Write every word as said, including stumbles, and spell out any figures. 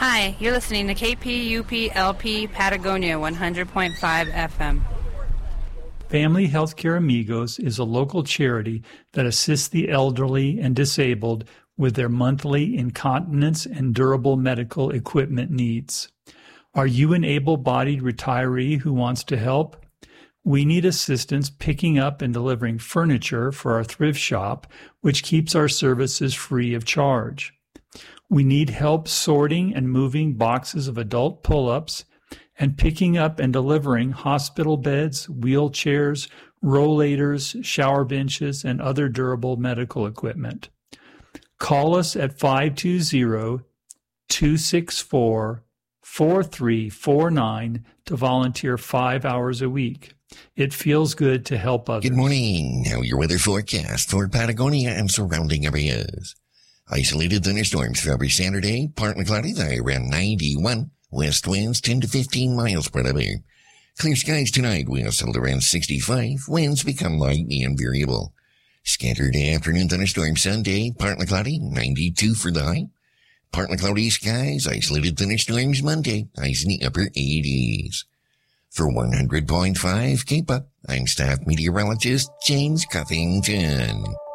Hi, you're listening to K P U P L P Patagonia one hundred point five F M. Family Healthcare Amigos is a local charity that assists the elderly and disabled with their monthly incontinence and durable medical equipment needs. Are you an able-bodied retiree who wants to help? We need assistance picking up and delivering furniture for our thrift shop, which keeps our services free of charge. We need help sorting and moving boxes of adult pull-ups and picking up and delivering hospital beds, wheelchairs, rollators, shower benches, and other durable medical equipment. Call us at five two zero, two six four, four three four nine to volunteer five hours a week. It feels good to help others. Good morning. Now your weather forecast for Patagonia and surrounding areas. Isolated thunderstorms for every Saturday, partly cloudy, high around ninety-one. West winds ten to fifteen miles per hour. Clear skies tonight, winds settled around sixty-five. Winds become light and variable. Scattered afternoon thunderstorms Sunday, partly cloudy, ninety-two for the high. Partly cloudy skies, isolated thunderstorms Monday, highs in the upper eighties. For one hundred point five K P A, I'm staff meteorologist James Cuffington.